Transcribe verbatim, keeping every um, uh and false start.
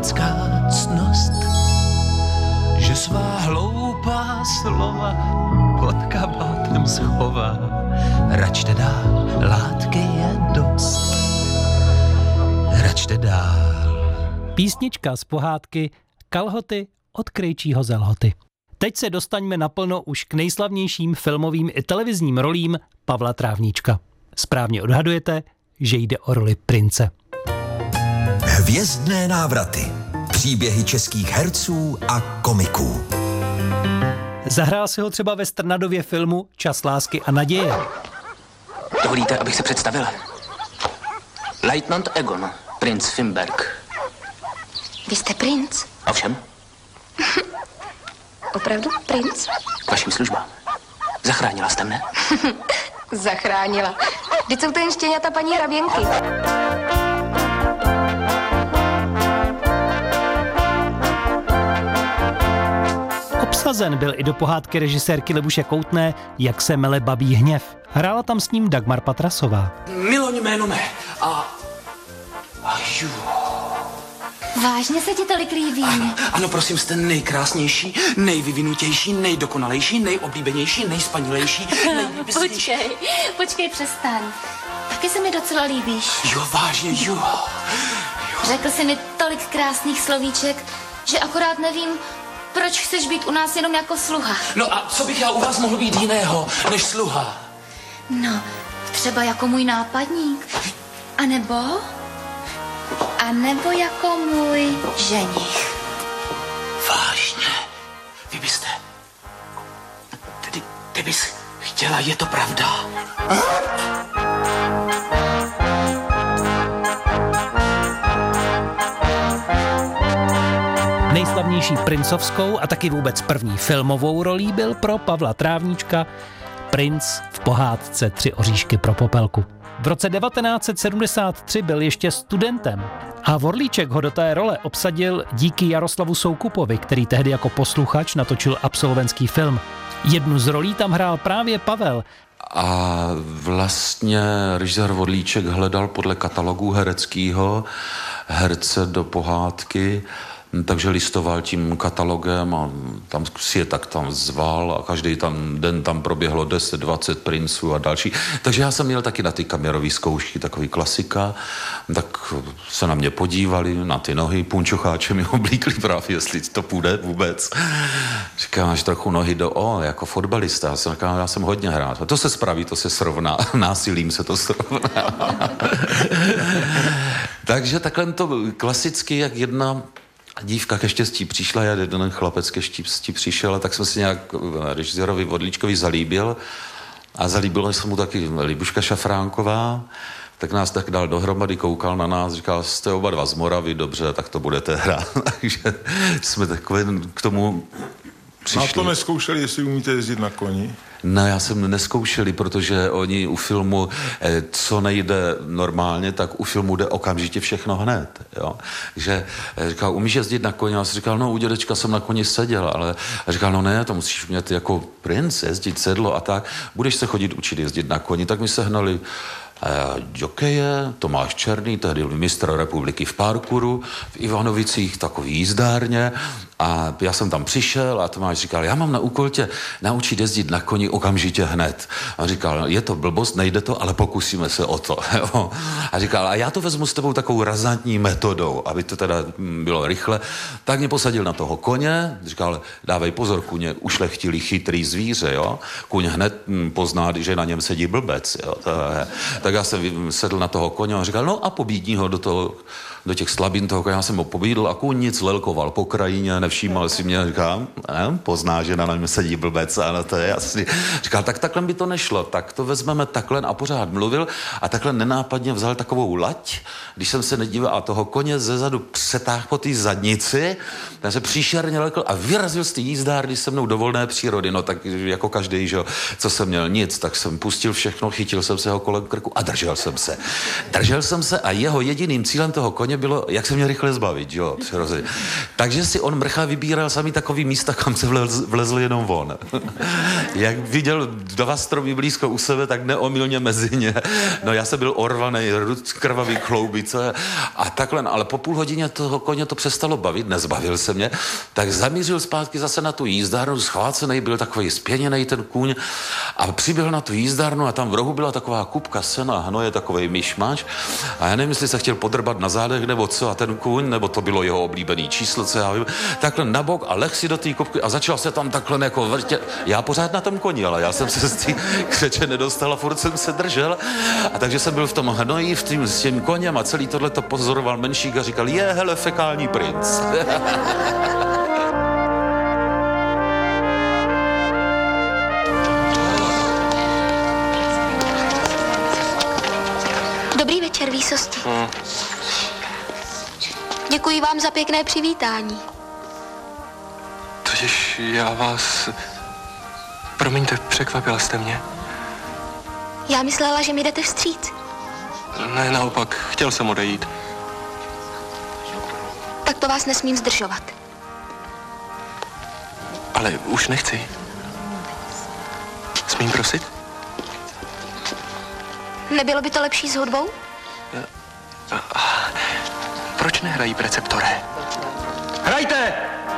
lidská ctnost, že svá hloupá slova pod kabátem schová. Račte dál, látky je dost. Račte dál. Písnička z pohádky Kalhoty od Krejčího z Lhoty. Teď se dostaňme naplno už k nejslavnějším filmovým i televizním rolím Pavla Trávníčka. Správně odhadujete, že jde o roli prince. Hvězdné návraty. Příběhy českých herců a komiků. Zahrál si ho třeba ve Strnadově filmu Čas lásky a naděje. Dovolíte, abych se představil? Leutnant Egon, princ Fimberg. Vy jste princ? Ovšem. Opravdu princ? K vašim službám. Zachránila jste mne? Zachránila. Vždyť jsou to jen štěňata paní hraběnky. Obsazen byl i do pohádky režisérky Libuše Koutné Jak se mele babí hněv. Hrála tam s ním Dagmar Patrasová. Miloň jméno mé. A... A jú. Vážně se ti tolik líbí? Ano, ano, prosím, jste nejkrásnější, nejvyvinutější, nejdokonalejší, nejoblíbenější, nejspanilejší, nejlíbější. Počkej, počkej, přestaň. Taky se mi docela líbíš. Jo, vážně, jo. jo. Řekl jsi mi tolik krásných slovíček, že akorát nevím, proč chceš být u nás jenom jako sluha. No a co bych já u vás mohl být jiného než sluha? No, třeba jako můj nápadník. A nebo... A nebo jako můj ženich. Vážně? Vy byste... Tedy, ty bys chtěla, je to pravda? Nejslavnější princovskou a taky vůbec první filmovou rolí byl pro Pavla Trávníčka princ v pohádce Tři oříšky pro Popelku. V roce devatenáct set sedmdesát tři byl ještě studentem a Vorlíček ho do té role obsadil díky Jaroslavu Soukupovi, který tehdy jako posluchač natočil absolventský film. Jednu z rolí tam hrál právě Pavel. A vlastně režisér Vorlíček hledal podle katalogu hereckého herce do pohádky, takže listoval tím katalogem a tam si je tak tam zval a každý tam den tam proběhlo deset dvacet princů a další. Takže já jsem měl taky na ty kamerové zkoušky, takový klasika, tak se na mě podívali, na ty nohy, punčocháče mi oblíkli právě, jestli to půjde vůbec. Říkám, máš trochu nohy do O, jako fotbalista. Já jsem říkal, já jsem hodně hrát. A to se spraví, to se srovná. Násilím se to srovná. Takže takhle to klasicky, jak jedna dívka ke štěstí přišla, jeden chlapec ke štěstí přišel, a tak jsem si nějak režisérovi Vorlíčkovi zalíbil a zalíbila se mu taky Libuška Šafránková, tak nás tak dal dohromady, koukal na nás, říkal, jste oba dva z Moravy, dobře, tak to budete hrát. Takže jsme takové k tomu přišli. A to neskoušeli, jestli umíte jezdit na koni? No, já jsem neskoušeli, protože oni u filmu, co nejde normálně, tak u filmu jde okamžitě všechno hned, jo. Že říkal, umíš jezdit na koni? Já jsem říkal, no, u dědečka jsem na koni seděl, ale říkal, no ne, to musíš mít jako princ, jezdit sedlo a tak. Budeš se chodit učit jezdit na koni, tak mi sehnali jokeje, Tomáš Černý, tehdy mistr republiky v parkouru, v Ivanovicích, takový jízdárně, a já jsem tam přišel a Tomáš říkal, já mám na úkol tě naučit jezdit na koni okamžitě hned. A říkal, je to blbost, nejde to, ale pokusíme se o to. A říkal, a já to vezmu s tebou takovou razantní metodou, aby to teda bylo rychle. Tak mě posadil na toho koně, říkal, dávej pozor, kuně ušlechtilý chytrý zvíře, jo. Kuň hned pozná, že na něm sedí blbec, jo. Tak já jsem sedl na toho koně a říkal, no a pobídni ho do toho, do těch slabin toho koně. Já jsem ho pobídl a kůň nic lelkoval po krajině, nevšímal si mě, říkám, ne, pozná, že na něm sedí blbec, ano, to je jasný. Říkal, tak takhle by to nešlo, tak to vezmeme takhle, a pořád mluvil a takhle nenápadně vzal takovou lať, když jsem se nedíval a toho koně zezadu přetáhl po té zadnici, ten se příšerně lekl a vyrazil z té jízdárny se mnou do volné přírody, no tak jako každý, že jo, co jsem měl nic, tak jsem pustil všechno, chytil jsem se ho kolem krku a držel jsem se. Držel jsem se a jeho jediným cílem toho koně mě bylo, jak se mě rychle zbavit, jo, přirozeně. Takže si on mrcha vybíral sami takový místa, kam se vlez, vlezl jenom on. Jak viděl dva stromy blízko u sebe, tak neomylně mezi ně. No já jsem byl orvaný, krvavý klouby, co je. A takhle, ale po půl hodině toho koně to přestalo bavit, nezbavil se mě, tak zamířil zpátky zase na tu jízdárnu, schvácený, byl takový spěněný ten kůň a přiběhl na tu jízdárnu a tam v rohu byla taková kupka sena, hnoje, takovej myšmaš a já nevím, jestli se chtěl podrbat na zádech nebo co a ten kůň, nebo to bylo jeho oblíbený číslo, co já vím, takhle na bok a leh si do té kupky a začal se tam takhle jako vrtět. Já pořád na tom koni, ale já jsem se z té křeče nedostal a furt jsem se držel a takže jsem byl v tom hnoji, v tým, s tím koněm a celý tohle to pozoroval menšík a říkal, je, hele, fekální princ. Dobrý večer, výsosti. Hmm. Děkuji vám za pěkné přivítání. Totiž já vás... Promiňte, překvapila jste mě. Já myslela, že mi jdete vstříc. Ne, naopak, chtěl jsem odejít. Tak to vás nesmím zdržovat. Ale už nechci. Smím prosit? Nebylo by to lepší s hudbou? Proč nehrají preceptore? Hrajte!